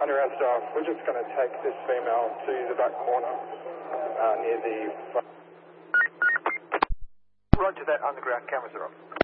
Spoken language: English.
Underground staff, we're just going to take this female to the back corner near the... Roger that, underground cameras are on.